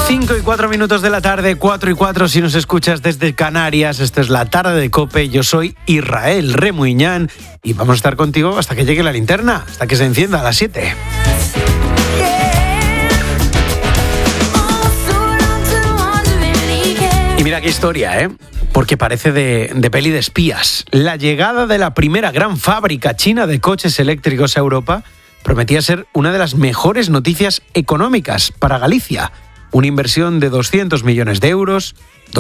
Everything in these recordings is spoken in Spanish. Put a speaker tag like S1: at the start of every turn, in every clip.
S1: 5:04 de la tarde, 4:04 si nos escuchas desde Canarias. Esto es La Tarde de COPE. Yo soy Israel Remuñán y vamos a estar contigo hasta que llegue la linterna, hasta que se encienda a las 7. Y mira qué historia, ¿eh? Porque parece de peli de espías. La llegada de la primera gran fábrica china de coches eléctricos a Europa prometía ser una de las mejores noticias económicas para Galicia. Una inversión de 200 millones de euros,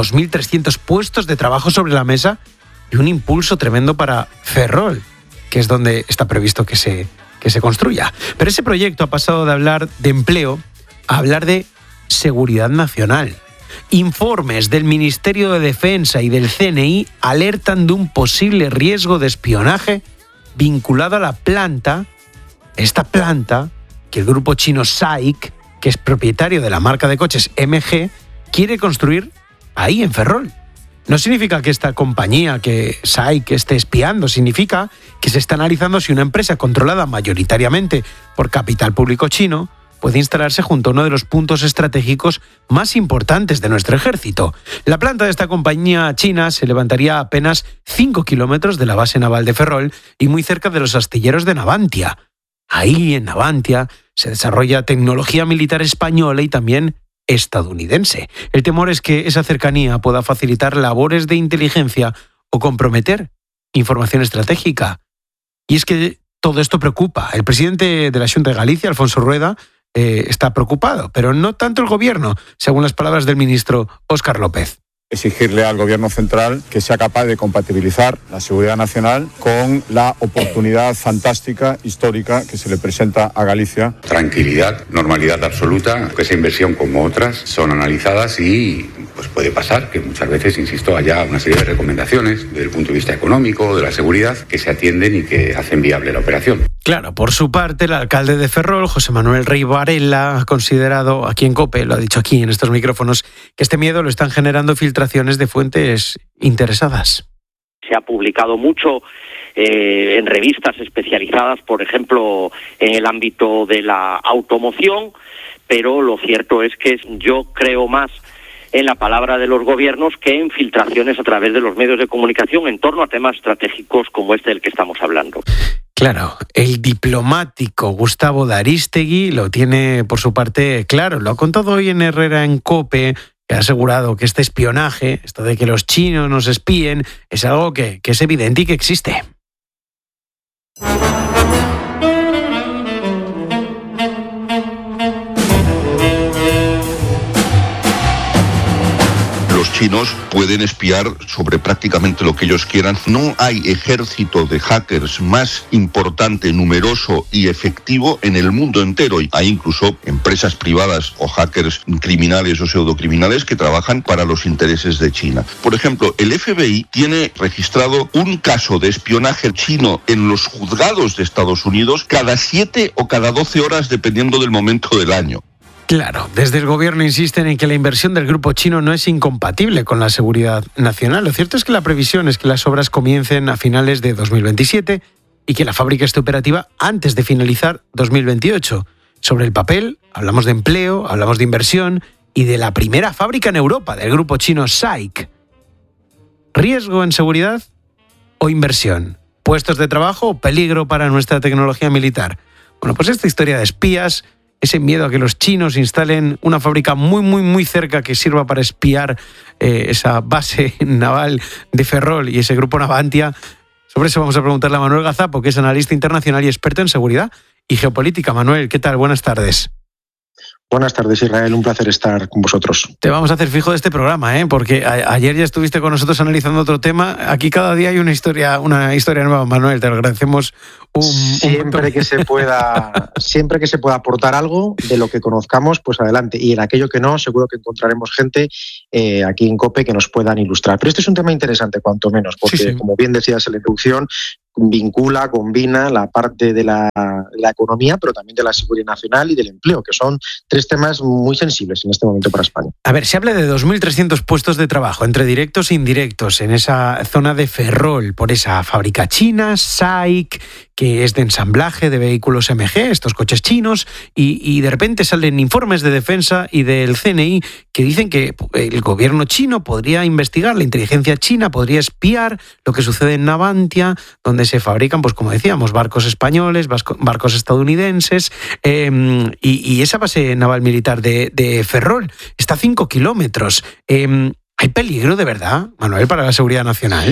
S1: 2.300 puestos de trabajo sobre la mesa y un impulso tremendo para Ferrol, que es donde está previsto que se construya. Pero ese proyecto ha pasado de hablar de empleo a hablar de seguridad nacional. Informes del Ministerio de Defensa y del CNI alertan de un posible riesgo de espionaje vinculado a la planta, esta planta que el grupo chino SAIC, que es propietario de la marca de coches MG, quiere construir ahí en Ferrol. No significa que esta compañía, que SAIC, esté espiando, significa que se está analizando si una empresa controlada mayoritariamente por capital público chino puede instalarse junto a uno de los puntos estratégicos más importantes de nuestro ejército. La planta de esta compañía china se levantaría a apenas 5 kilómetros de la base naval de Ferrol y muy cerca de los astilleros de Navantia. Ahí, en Navantia, se desarrolla tecnología militar española y también estadounidense. El temor es que esa cercanía pueda facilitar labores de inteligencia o comprometer información estratégica. Y es que todo esto preocupa. El presidente de la Xunta de Galicia, Alfonso Rueda, está preocupado, pero no tanto el gobierno, según las palabras del ministro Óscar López.
S2: Exigirle al gobierno central que sea capaz de compatibilizar la seguridad nacional con la oportunidad fantástica, histórica, que se le presenta a Galicia.
S3: Tranquilidad, normalidad absoluta, que esa inversión como otras son analizadas y pues puede pasar que muchas veces, insisto, haya una serie de recomendaciones desde el punto de vista económico, de la seguridad, que se atienden y que hacen viable la operación.
S1: Claro, por su parte, el alcalde de Ferrol, José Manuel Rey Varela, ha considerado aquí en COPE, lo ha dicho aquí en estos micrófonos, que este miedo lo están generando filtraciones de fuentes interesadas.
S4: Se ha publicado mucho en revistas especializadas, por ejemplo, en el ámbito de la automoción, pero lo cierto es que yo creo más en la palabra de los gobiernos que en filtraciones a través de los medios de comunicación en torno a temas estratégicos como este del que estamos hablando.
S1: Claro, el diplomático Gustavo de Arístegui lo tiene por su parte claro. Lo ha contado hoy en Herrera en COPE, que ha asegurado que este espionaje, esto de que los chinos nos espíen, es algo que es evidente y que existe.
S5: Los chinos pueden espiar sobre prácticamente lo que ellos quieran. No hay ejército de hackers más importante, numeroso y efectivo en el mundo entero. Hay incluso empresas privadas o hackers criminales o pseudocriminales que trabajan para los intereses de China. Por ejemplo, el FBI tiene registrado un caso de espionaje chino en los juzgados de Estados Unidos cada 7 o cada 12 horas, dependiendo del momento del año.
S1: Claro, desde el gobierno insisten en que la inversión del grupo chino no es incompatible con la seguridad nacional. Lo cierto es que la previsión es que las obras comiencen a finales de 2027 y que la fábrica esté operativa antes de finalizar 2028. Sobre el papel, hablamos de empleo, hablamos de inversión y de la primera fábrica en Europa del grupo chino SAIC. ¿Riesgo en seguridad o inversión? ¿Puestos de trabajo o peligro para nuestra tecnología militar? Bueno, pues esta historia de espías, ese miedo a que los chinos instalen una fábrica muy cerca que sirva para espiar esa base naval de Ferrol y ese grupo Navantia. Sobre eso vamos a preguntarle a Manuel Gazapo, que es analista internacional y experto en seguridad y geopolítica. Manuel, ¿qué tal? Buenas tardes.
S6: Buenas tardes, Israel. Un placer estar con vosotros.
S1: Te vamos a hacer fijo de este programa, porque ayer ya estuviste con nosotros analizando otro tema. Aquí cada día hay una historia nueva, Manuel. Te lo agradecemos
S6: siempre que se pueda aportar algo de lo que conozcamos, pues adelante. Y en aquello que no, seguro que encontraremos gente aquí en COPE que nos puedan ilustrar. Pero este es un tema interesante, cuanto menos, porque sí. Como bien decías en la introducción, combina la parte de la economía, pero también de la seguridad nacional y del empleo, que son tres temas muy sensibles en este momento para España.
S1: A ver, se habla de 2.300 puestos de trabajo, entre directos e indirectos, en esa zona de Ferrol, por esa fábrica china, SAIC, que es de ensamblaje de vehículos MG, estos coches chinos, y de repente salen informes de defensa y del CNI que dicen que el gobierno chino podría investigar, la inteligencia china podría espiar lo que sucede en Navantia, donde se fabrican, pues como decíamos, barcos españoles, barcos estadounidenses, y esa base naval militar de Ferrol está a 5 kilómetros. ¿Hay peligro de verdad, Manuel, para la seguridad nacional?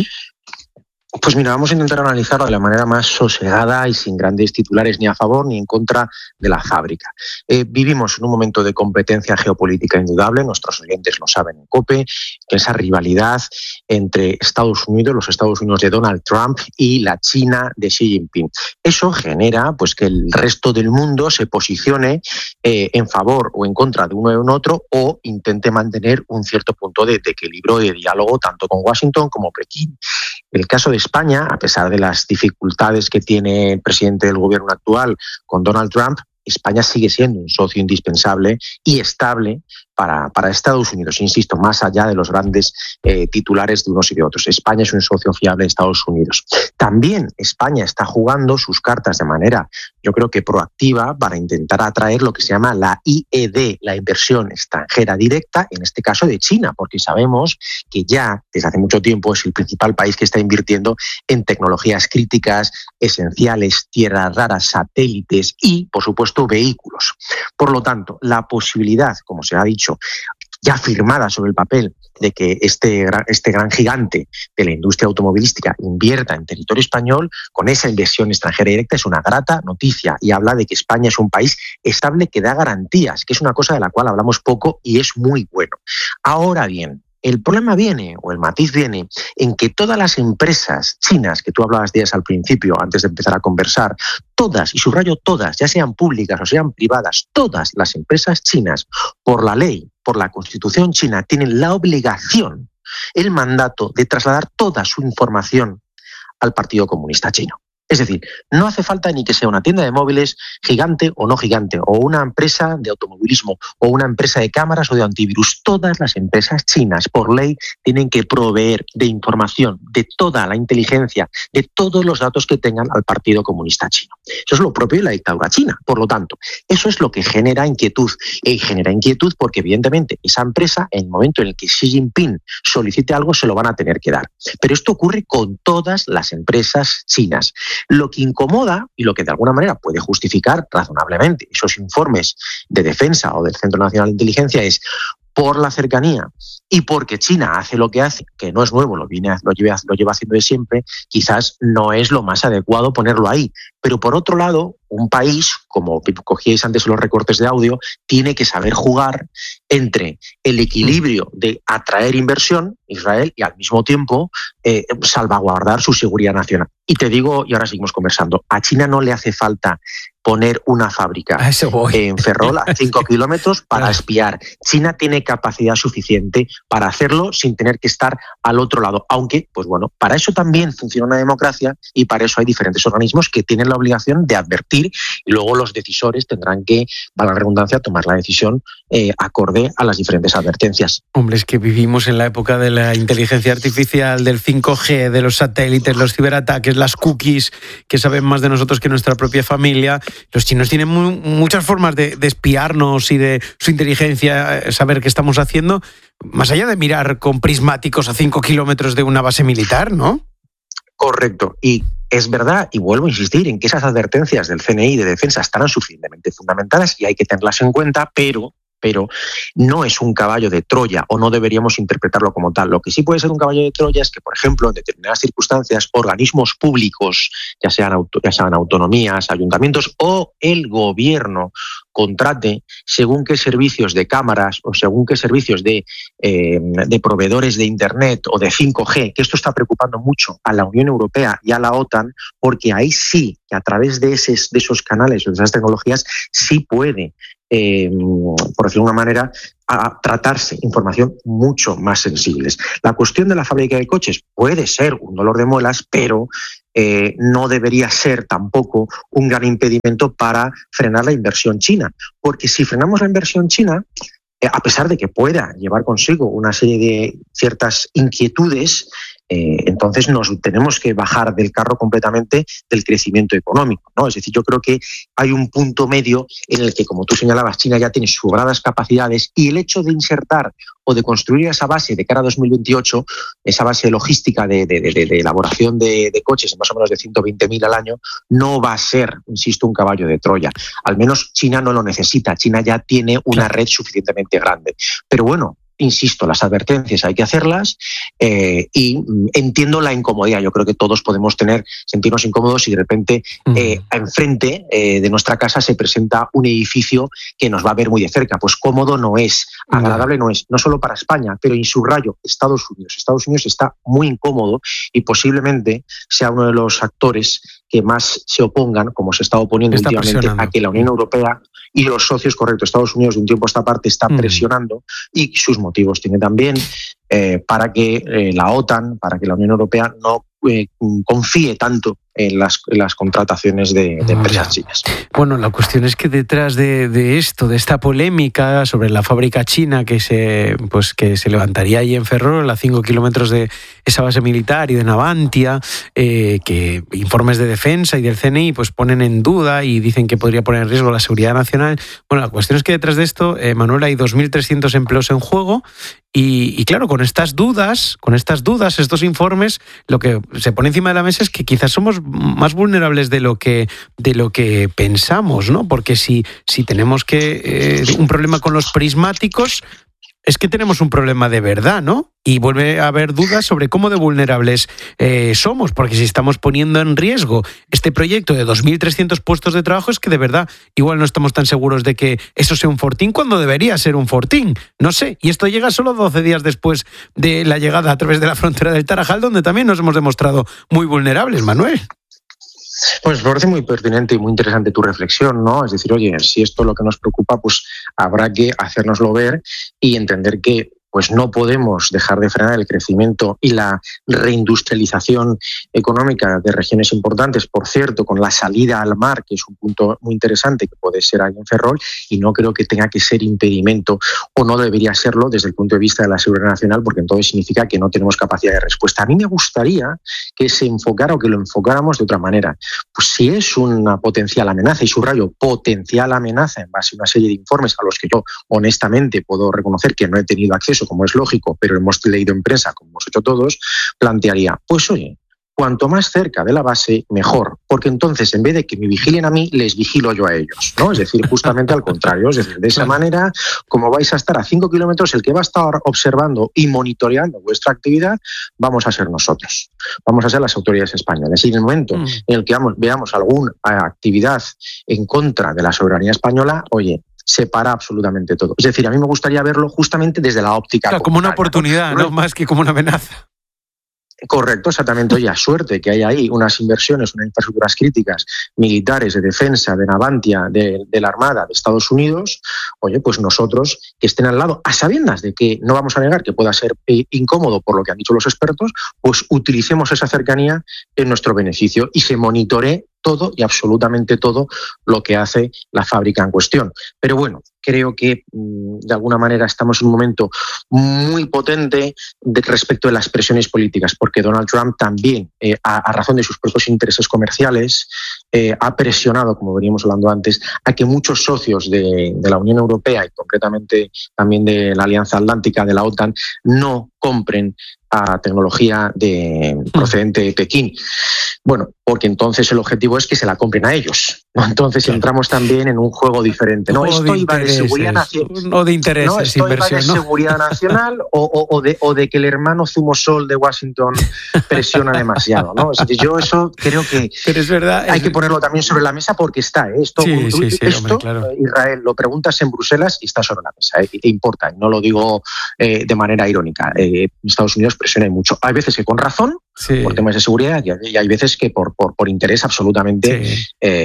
S6: Pues mira, vamos a intentar analizarlo de la manera más sosegada y sin grandes titulares ni a favor ni en contra de la fábrica. Vivimos en un momento de competencia geopolítica indudable, nuestros oyentes lo saben en COPE, que esa rivalidad entre Estados Unidos, los Estados Unidos de Donald Trump y la China de Xi Jinping. Eso genera pues que el resto del mundo se posicione en favor o en contra de uno y un otro, o intente mantener un cierto punto de equilibrio y de diálogo tanto con Washington como Pekín. El caso de España, a pesar de las dificultades que tiene el presidente del gobierno actual con Donald Trump, España sigue siendo un socio indispensable y estable para Estados Unidos, insisto, más allá de los grandes titulares de unos y de otros. España es un socio fiable de Estados Unidos. También España está jugando sus cartas de manera, yo creo que proactiva, para intentar atraer lo que se llama la IED, la inversión extranjera directa, en este caso de China, porque sabemos que ya desde hace mucho tiempo es el principal país que está invirtiendo en tecnologías críticas, esenciales, tierras raras, satélites y, por supuesto, vehículos. Por lo tanto, la posibilidad, como se ha dicho, ya firmada sobre el papel, de que este gran gigante de la industria automovilística invierta en territorio español con esa inversión extranjera directa es una grata noticia y habla de que España es un país estable que da garantías, que es una cosa de la cual hablamos poco y es muy bueno. Ahora bien, el problema viene, o el matiz viene, en que todas las empresas chinas, que tú hablabas de ellas al principio, antes de empezar a conversar, todas, y subrayo todas, ya sean públicas o sean privadas, todas las empresas chinas, por la ley, por la Constitución china, tienen la obligación, el mandato de trasladar toda su información al Partido Comunista Chino. Es decir, no hace falta ni que sea una tienda de móviles gigante o no gigante, o una empresa de automovilismo, o una empresa de cámaras o de antivirus. Todas las empresas chinas, por ley, tienen que proveer de información, de toda la inteligencia, de todos los datos que tengan al Partido Comunista Chino. Eso es lo propio de la dictadura china. Por lo tanto, eso es lo que genera inquietud. Y genera inquietud porque, evidentemente, esa empresa, en el momento en el que Xi Jinping solicite algo, se lo van a tener que dar. Pero esto ocurre con todas las empresas chinas. Lo que incomoda y lo que de alguna manera puede justificar razonablemente esos informes de defensa o del Centro Nacional de Inteligencia es, por la cercanía y porque China hace lo que hace, que no es nuevo, lo lleva haciendo de siempre, quizás no es lo más adecuado ponerlo ahí. Pero por otro lado, un país, como cogíais antes los recortes de audio, tiene que saber jugar entre el equilibrio de atraer inversión, Israel, y al mismo tiempo salvaguardar su seguridad nacional. Y te digo, y ahora seguimos conversando, a China no le hace falta poner una fábrica en Ferrol a 5 kilómetros para espiar. China tiene capacidad suficiente para hacerlo sin tener que estar al otro lado. Aunque, pues bueno, para eso también funciona una democracia y para eso hay diferentes organismos que tienen la obligación de advertir y luego los decisores tendrán que, para la redundancia, tomar la decisión acorde a las diferentes advertencias.
S1: Hombre, es que vivimos en la época de la inteligencia artificial, del 5G, de los satélites, los ciberataques, las cookies, que saben más de nosotros que nuestra propia familia. Los chinos tienen muchas formas de espiarnos y de su inteligencia saber qué estamos haciendo, más allá de mirar con prismáticos a 5 kilómetros de una base militar, ¿no?
S6: Correcto. Y es verdad, y vuelvo a insistir en que esas advertencias del CNI de defensa están suficientemente fundamentadas y hay que tenerlas en cuenta, pero no es un caballo de Troya, o no deberíamos interpretarlo como tal. Lo que sí puede ser un caballo de Troya es que, por ejemplo, en determinadas circunstancias, organismos públicos, ya sean autonomías, ayuntamientos o el gobierno, contrate según qué servicios de cámaras o según qué servicios de proveedores de Internet o de 5G, que esto está preocupando mucho a la Unión Europea y a la OTAN, porque ahí sí, que a través de esos canales o de esas tecnologías, sí puede, por decirlo de una manera, a tratarse información mucho más sensibles. La cuestión de la fábrica de coches puede ser un dolor de muelas, pero no debería ser tampoco un gran impedimento para frenar la inversión china, porque si frenamos la inversión china, a pesar de que pueda llevar consigo una serie de ciertas inquietudes, entonces nos tenemos que bajar del carro completamente del crecimiento económico, ¿no? Es decir, yo creo que hay un punto medio en el que, como tú señalabas, China ya tiene sobradas capacidades y el hecho de insertar o de construir esa base de cara a 2028, esa base logística de elaboración de coches, más o menos de 120.000 al año, no va a ser, insisto, un caballo de Troya. Al menos China no lo necesita. China ya tiene una red suficientemente grande. Pero bueno, insisto, las advertencias hay que hacerlas y entiendo la incomodidad. Yo creo que todos podemos sentirnos incómodos si de repente enfrente de nuestra casa se presenta un edificio que nos va a ver muy de cerca. Pues cómodo no es, agradable no es, no solo para España, pero en subrayo Estados Unidos. Estados Unidos está muy incómodo y posiblemente sea uno de los actores que más se opongan, como se está oponiendo últimamente, a que la Unión Europea y los socios, correcto, Estados Unidos de un tiempo a esta parte está presionando y sus motivos tiene también para que la OTAN, para que la Unión Europea no confíe tanto en las contrataciones de empresas chinas.
S1: Bueno, la cuestión es que detrás de esto, de esta polémica sobre la fábrica china que se levantaría ahí en Ferrol, a 5 kilómetros de esa base militar y de Navantia, que informes de defensa y del CNI pues ponen en duda y dicen que podría poner en riesgo la seguridad nacional. Bueno, la cuestión es que detrás de esto, Manuel, hay 2.300 empleos en juego y claro, con estas dudas, estos informes, lo que se pone encima de la mesa es que quizás somos más vulnerables de lo que pensamos, ¿no? Porque si tenemos un problema con los prismáticos, es que tenemos un problema de verdad, ¿no? Y vuelve a haber dudas sobre cómo de vulnerables somos, porque si estamos poniendo en riesgo este proyecto de 2.300 puestos de trabajo, es que de verdad igual no estamos tan seguros de que eso sea un fortín cuando debería ser un fortín. No sé, y esto llega solo 12 días después de la llegada a través de la frontera del Tarajal, donde también nos hemos demostrado muy vulnerables, Manuel.
S6: Pues me parece muy pertinente y muy interesante tu reflexión, ¿no? Es decir, oye, si esto es lo que nos preocupa, pues habrá que hacérnoslo ver y entender que pues no podemos dejar de frenar el crecimiento y la reindustrialización económica de regiones importantes, por cierto, con la salida al mar, que es un punto muy interesante que puede ser ahí en Ferrol, y no creo que tenga que ser impedimento o no debería serlo desde el punto de vista de la seguridad nacional, porque entonces significa que no tenemos capacidad de respuesta. A mí me gustaría que se enfocara o que lo enfocáramos de otra manera. Pues si es una potencial amenaza, y subrayo potencial amenaza en base a una serie de informes a los que yo honestamente puedo reconocer que no he tenido acceso, como es lógico, pero hemos leído en prensa, como hemos hecho todos, plantearía, pues oye, cuanto más cerca de la base, mejor, porque entonces en vez de que me vigilen a mí, les vigilo yo a ellos, ¿no? Es decir, justamente al contrario, es decir, de esa manera, como vais a estar a 5 kilómetros, el que va a estar observando y monitoreando vuestra actividad, vamos a ser nosotros, vamos a ser las autoridades españolas. Y en el momento en el que veamos alguna actividad en contra de la soberanía española, oye, se para absolutamente todo. Es decir, a mí me gustaría verlo justamente desde la óptica.
S1: Claro, como una oportunidad, ¿no? Más que como una amenaza.
S6: Correcto, exactamente. Oye, a suerte que hay ahí unas inversiones, unas infraestructuras críticas militares de defensa, de Navantia, de la Armada de Estados Unidos, oye, pues nosotros que estén al lado, a sabiendas de que no vamos a negar que pueda ser incómodo por lo que han dicho los expertos, pues utilicemos esa cercanía en nuestro beneficio y se monitoree todo y absolutamente todo lo que hace la fábrica en cuestión. Pero bueno, creo que de alguna manera estamos en un momento muy potente respecto de las presiones políticas, porque Donald Trump también, a razón de sus propios intereses comerciales, ha presionado, como veníamos hablando antes, a que muchos socios de la Unión Europea y concretamente también de la Alianza Atlántica, de la OTAN, no compren a tecnología procedente de Pekín. Bueno, porque entonces el objetivo es que se la compren a ellos, ¿no? Entonces entramos también en un juego diferente. No, esto iba de seguridad nacional.
S1: No de intereses,
S6: no, esto
S1: inversión,
S6: iba de seguridad nacional o de que el hermano Zumosol de Washington presiona demasiado, ¿no? Es decir, yo eso creo que
S1: pero es verdad,
S6: hay que ponerlo también sobre la mesa porque está. Esto,
S1: hombre, claro.
S6: Israel, lo preguntas en Bruselas y está sobre la mesa. Y te importa, no lo digo de manera irónica. Estados Unidos presiona mucho. Hay veces que con razón, por temas de seguridad, y hay veces que por interés absolutamente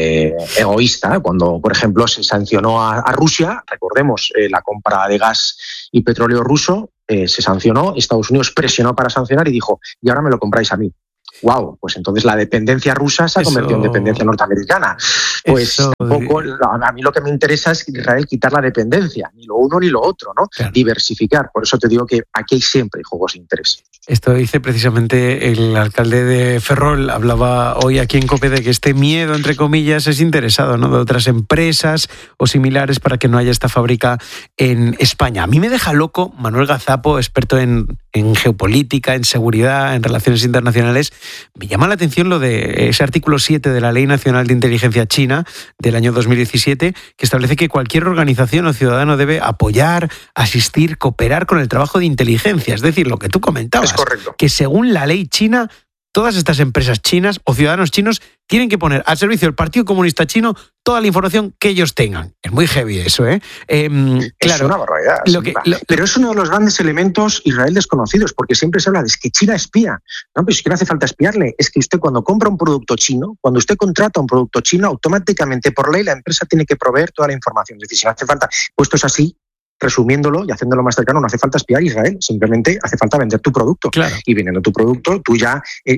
S6: egoísta. Cuando, por ejemplo, se sancionó a Rusia, recordemos la compra de gas y petróleo ruso, se sancionó, Estados Unidos presionó para sancionar y dijo, y ahora me lo compráis a mí. wow, pues entonces la dependencia rusa se ha convertido en dependencia norteamericana. Pues tampoco, a mí lo que me interesa es Israel quitar la dependencia, ni lo uno ni lo otro, ¿no? Claro. Diversificar. Por eso te digo que aquí siempre hay juegos de interés.
S1: Esto dice precisamente el alcalde de Ferrol, hablaba hoy aquí en COPE de que este miedo, entre comillas, es interesado, ¿no?, de otras empresas o similares para que no haya esta fábrica en España. A mí me deja loco Manuel Gazapo, experto en geopolítica, en seguridad, en relaciones internacionales. Me llama la atención lo de ese artículo 7 de la Ley Nacional de Inteligencia China del año 2017, que establece que cualquier organización o ciudadano debe apoyar, asistir, cooperar con el trabajo de inteligencia. Es decir, lo que tú comentabas.
S6: Es correcto.
S1: Que según la ley china, todas estas empresas chinas o ciudadanos chinos tienen que poner al servicio del Partido Comunista Chino toda la información que ellos tengan. Es muy heavy eso, ¿eh?
S6: Claro, es una barbaridad. Pero es uno de los grandes elementos Israel desconocidos, porque siempre se habla de que China espía. No, pero es que no hace falta espiarle. Es que usted cuando compra un producto chino, cuando usted contrata un producto chino, automáticamente por ley la empresa tiene que proveer toda la información. Es decir, si no hace falta, puesto es así, resumiéndolo y haciéndolo más cercano, no hace falta espiar a Israel, simplemente hace falta vender tu producto.
S1: Claro.
S6: Y vendiendo tu producto, tú ya,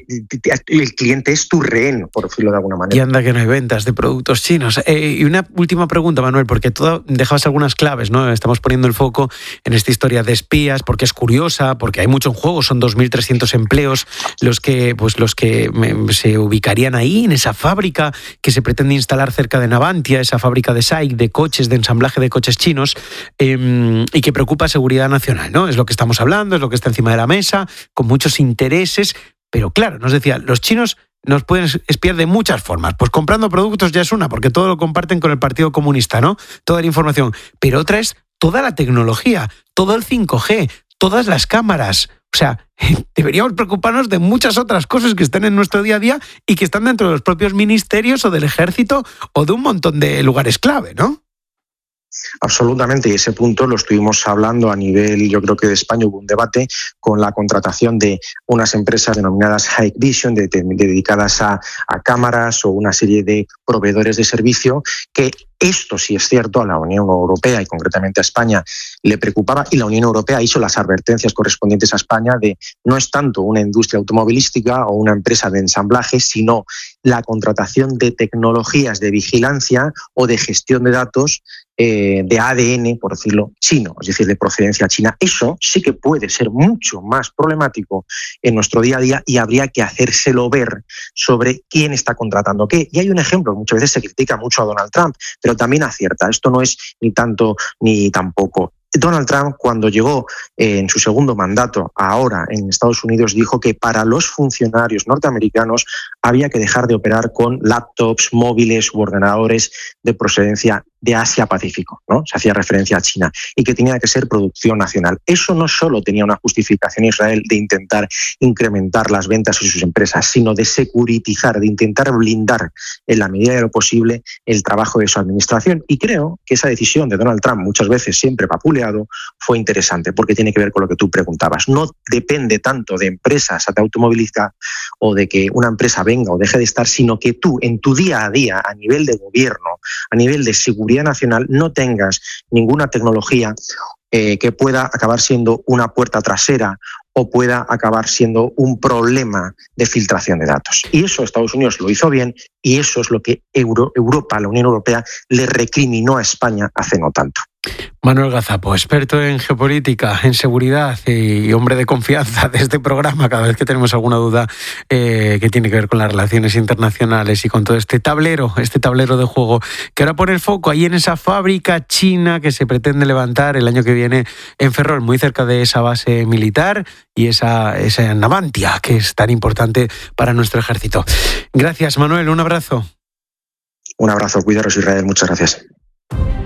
S6: el cliente es tu rehén, por decirlo de alguna manera.
S1: Y anda que no hay ventas de productos chinos. Y una última pregunta, Manuel, porque tú dejabas algunas claves, ¿no? Estamos poniendo el foco en esta historia de espías, porque es curiosa, porque hay mucho en juego, son 2.300 empleos los que se ubicarían ahí, en esa fábrica que se pretende instalar cerca de Navantia, esa fábrica de SAIC, de coches, de ensamblaje de coches chinos, y que preocupa seguridad nacional, ¿no? Es lo que estamos hablando, es lo que está encima de la mesa, con muchos intereses, pero claro, nos decía, los chinos nos pueden espiar de muchas formas. Pues comprando productos ya es una, porque todo lo comparten con el Partido Comunista, ¿no? Toda la información. Pero otra es toda la tecnología, todo el 5G, todas las cámaras. O sea, deberíamos preocuparnos de muchas otras cosas que están en nuestro día a día y que están dentro de los propios ministerios o del ejército o de un montón de lugares clave, ¿no?
S6: Absolutamente, y ese punto lo estuvimos hablando a nivel, yo creo que de España hubo un debate con la contratación de unas empresas denominadas Hikvision, dedicadas a cámaras o una serie de proveedores de servicio, que esto sí es cierto, a la Unión Europea y concretamente a España le preocupaba, y la Unión Europea hizo las advertencias correspondientes a España de no es tanto una industria automovilística o una empresa de ensamblaje, sino la contratación de tecnologías de vigilancia o de gestión de datos de ADN, por decirlo, chino, es decir, de procedencia china. Eso sí que puede ser mucho más problemático en nuestro día a día y habría que hacérselo ver sobre quién está contratando qué. Y hay un ejemplo, muchas veces se critica mucho a Donald Trump, pero también acierta. Esto no es ni tanto ni tampoco. Donald Trump, cuando llegó en su segundo mandato ahora en Estados Unidos, dijo que para los funcionarios norteamericanos había que dejar de operar con laptops, móviles u ordenadores de procedencia de Asia-Pacífico, ¿no? Se hacía referencia a China, y que tenía que ser producción nacional. Eso no solo tenía una justificación Israel de intentar incrementar las ventas de sus empresas, sino de securitizar, de intentar blindar en la medida de lo posible el trabajo de su administración. Y creo que esa decisión de Donald Trump, muchas veces siempre vapuleado, fue interesante porque tiene que ver con lo que tú preguntabas. No depende tanto de empresas de automovilística o de que una empresa venga o deje de estar, sino que tú en tu día a día, a nivel de gobierno, a nivel de seguridad nacional, no tengas ninguna tecnología que pueda acabar siendo una puerta trasera o pueda acabar siendo un problema de filtración de datos. Y eso Estados Unidos lo hizo bien, y eso es lo que Europa, la Unión Europea, le recriminó a España hace no tanto.
S1: Manuel Gazapo, experto en geopolítica, en seguridad y hombre de confianza de este programa cada vez que tenemos alguna duda que tiene que ver con las relaciones internacionales y con todo este tablero de juego, que ahora pone el foco ahí en esa fábrica china que se pretende levantar el año que viene en Ferrol, muy cerca de esa base militar y esa Navantia, que es tan importante para nuestro ejército. Gracias, Manuel, un abrazo.
S6: Un abrazo, cuidaros, Israel, muchas gracias.